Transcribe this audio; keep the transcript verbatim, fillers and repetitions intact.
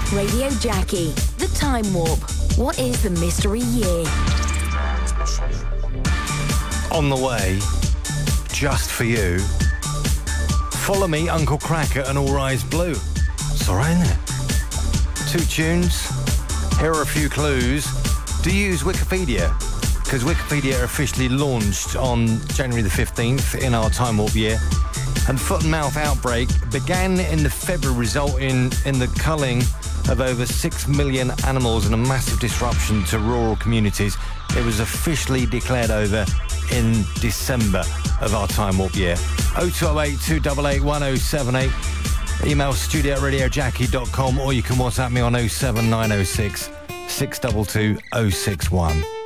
Radio Jackie, The Time Warp. What is the mystery year? On the way, just for you. Follow Me, Uncle Cracker and All Rise Blue. It's alright, isn't it? Two tunes. Here are a few clues. Do you use Wikipedia? Because Wikipedia officially launched on January the fifteenth in our Time Warp year. And foot and mouth outbreak began in the February, resulting in the culling of over six million animals and a massive disruption to rural communities. It was officially declared over in December of our Time Warp year. oh two oh eight, two eight eight, one oh seven eight. Email studio at radio jackie dot com, or you can WhatsApp me on oh seven nine oh six, six two two oh six one.